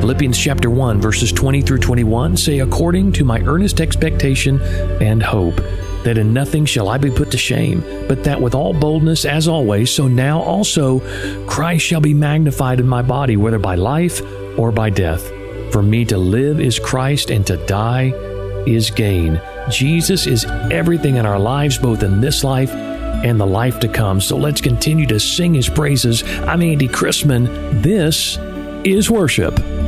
Philippians chapter 1, verses 20 through 21 say, according to my earnest expectation and hope, that in nothing shall I be put to shame, but that with all boldness, as always, so now also Christ shall be magnified in my body, whether by life or by death. For me to live is Christ, and to die is gain. Jesus is everything in our lives, both in this life and the life to come. So let's continue to sing His praises. I'm Andy Chrisman. This is worship.